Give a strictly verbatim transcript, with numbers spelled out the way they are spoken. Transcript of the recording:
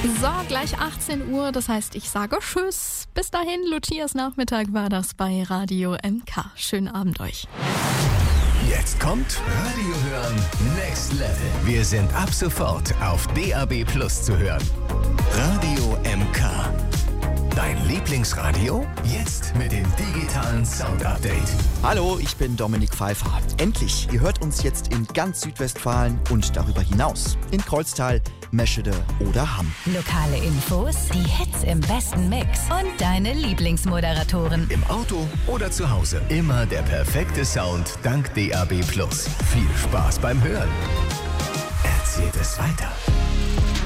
So, gleich achtzehn Uhr, das heißt, ich sage Tschüss. Bis dahin, Lucias Nachmittag war das bei Radio M K. Schönen Abend euch. Jetzt kommt Radio hören Next Level. Wir sind ab sofort auf D A B Plus zu hören. Radio M K. Dein Lieblingsradio? Jetzt mit dem digitalen Sound-Update. Hallo, ich bin Dominik Pfeiffer. Endlich, ihr hört uns jetzt in ganz Südwestfalen und darüber hinaus. In Kreuztal, Meschede oder Hamm. Lokale Infos, die Hits im besten Mix und deine Lieblingsmoderatoren. Im Auto oder zu Hause. Immer der perfekte Sound dank D A B Plus. Viel Spaß beim Hören. Erzählt es weiter.